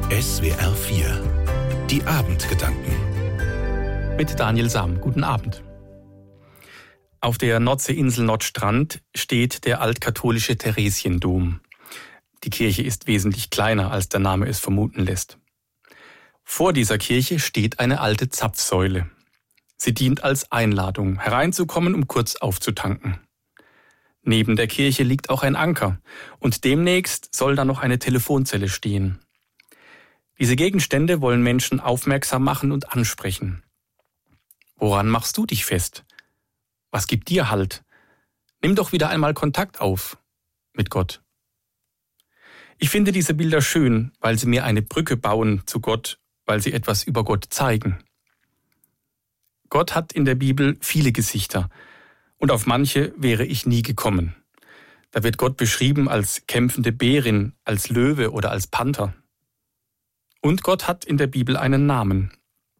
SWR 4 Die Abendgedanken mit Daniel Sam. Guten Abend. Auf der Nordseeinsel Nordstrand steht der altkatholische Theresiendom. Die Kirche ist wesentlich kleiner, als der Name es vermuten lässt. Vor dieser Kirche steht eine alte Zapfsäule. Sie dient als Einladung, hereinzukommen, um kurz aufzutanken. Neben der Kirche liegt auch ein Anker und demnächst soll da noch eine Telefonzelle stehen. Diese Gegenstände wollen Menschen aufmerksam machen und ansprechen. Woran machst du dich fest? Was gibt dir Halt? Nimm doch wieder einmal Kontakt auf mit Gott. Ich finde diese Bilder schön, weil sie mir eine Brücke bauen zu Gott, weil sie etwas über Gott zeigen. Gott hat in der Bibel viele Gesichter und auf manche wäre ich nie gekommen. Da wird Gott beschrieben als kämpfende Bärin, als Löwe oder als Panther. Und Gott hat in der Bibel einen Namen.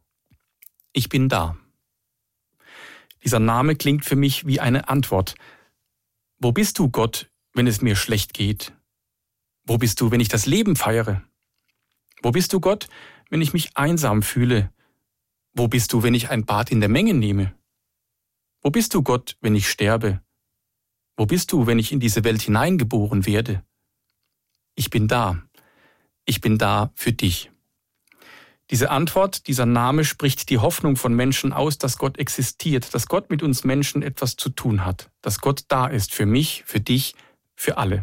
Ich bin da. Dieser Name klingt für mich wie eine Antwort. Wo bist du, Gott, wenn es mir schlecht geht? Wo bist du, wenn ich das Leben feiere? Wo bist du, Gott, wenn ich mich einsam fühle? Wo bist du, wenn ich ein Bad in der Menge nehme? Wo bist du, Gott, wenn ich sterbe? Wo bist du, wenn ich in diese Welt hineingeboren werde? Ich bin da. Ich bin da für dich. Diese Antwort, dieser Name spricht die Hoffnung von Menschen aus, dass Gott existiert, dass Gott mit uns Menschen etwas zu tun hat, dass Gott da ist für mich, für dich, für alle.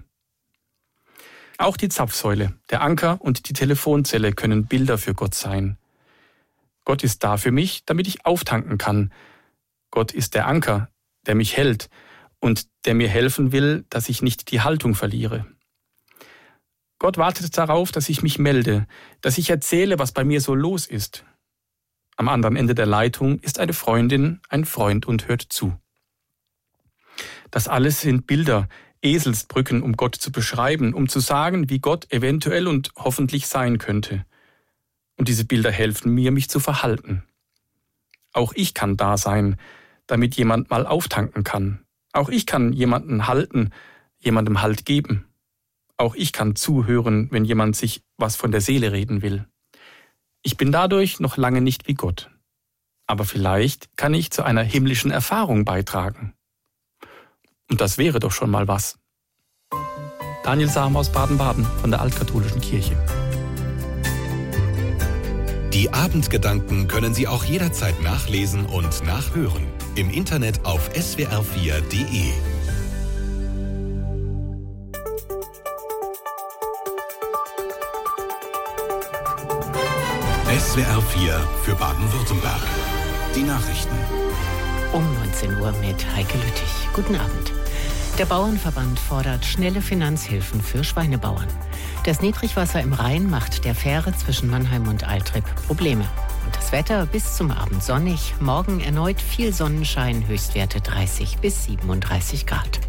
Auch die Zapfsäule, der Anker und die Telefonzelle können Bilder für Gott sein. Gott ist da für mich, damit ich auftanken kann. Gott ist der Anker, der mich hält und der mir helfen will, dass ich nicht die Haltung verliere. Gott wartet darauf, dass ich mich melde, dass ich erzähle, was bei mir so los ist. Am anderen Ende der Leitung ist eine Freundin, ein Freund und hört zu. Das alles sind Bilder, Eselsbrücken, um Gott zu beschreiben, um zu sagen, wie Gott eventuell und hoffentlich sein könnte. Und diese Bilder helfen mir, mich zu verhalten. Auch ich kann da sein, damit jemand mal auftanken kann. Auch ich kann jemanden halten, jemandem Halt geben. Auch ich kann zuhören, wenn jemand sich was von der Seele reden will. Ich bin dadurch noch lange nicht wie Gott. Aber vielleicht kann ich zu einer himmlischen Erfahrung beitragen. Und das wäre doch schon mal was. Daniel Sam aus Baden-Baden von der Altkatholischen Kirche. Die Abendgedanken können Sie auch jederzeit nachlesen und nachhören. Im Internet auf swr4.de. SWR 4 für Baden-Württemberg. Die Nachrichten. Um 19 Uhr mit Heike Lüttich. Guten Abend. Der Bauernverband fordert schnelle Finanzhilfen für Schweinebauern. Das Niedrigwasser im Rhein macht der Fähre zwischen Mannheim und Altrip Probleme. Und das Wetter bis zum Abend sonnig. Morgen erneut viel Sonnenschein, Höchstwerte 30 bis 37 Grad.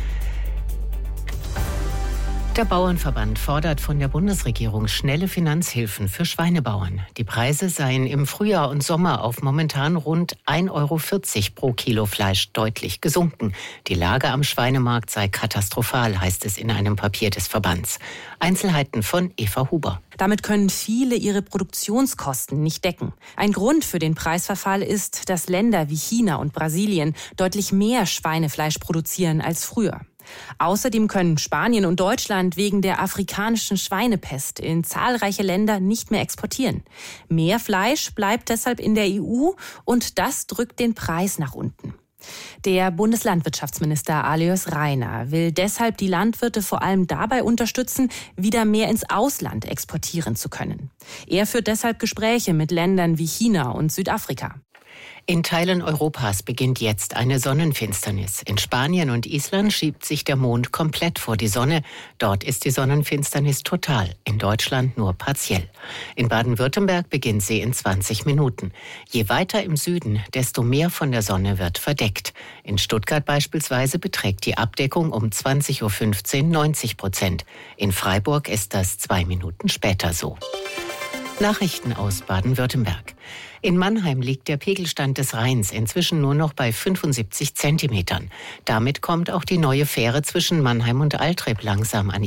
Der Bauernverband fordert von der Bundesregierung schnelle Finanzhilfen für Schweinebauern. Die Preise seien im Frühjahr und Sommer auf momentan rund 1,40 € pro Kilo Fleisch deutlich gesunken. Die Lage am Schweinemarkt sei katastrophal, heißt es in einem Papier des Verbands. Einzelheiten von Eva Huber. Damit können viele ihre Produktionskosten nicht decken. Ein Grund für den Preisverfall ist, dass Länder wie China und Brasilien deutlich mehr Schweinefleisch produzieren als früher. Außerdem können Spanien und Deutschland wegen der afrikanischen Schweinepest in zahlreiche Länder nicht mehr exportieren. Mehr Fleisch bleibt deshalb in der EU und das drückt den Preis nach unten. Der Bundeslandwirtschaftsminister Alois Rainer will deshalb die Landwirte vor allem dabei unterstützen, wieder mehr ins Ausland exportieren zu können. Er führt deshalb Gespräche mit Ländern wie China und Südafrika. In Teilen Europas beginnt jetzt eine Sonnenfinsternis. In Spanien und Island schiebt sich der Mond komplett vor die Sonne. Dort ist die Sonnenfinsternis total, in Deutschland nur partiell. In Baden-Württemberg beginnt sie in 20 Minuten. Je weiter im Süden, desto mehr von der Sonne wird verdeckt. In Stuttgart beispielsweise beträgt die Abdeckung um 20.15 Uhr 90%. In Freiburg ist das 2 Minuten später so. Nachrichten aus Baden-Württemberg. In Mannheim liegt der Pegelstand des Rheins inzwischen nur noch bei 75 Zentimetern. Damit kommt auch die neue Fähre zwischen Mannheim und Altrip langsam an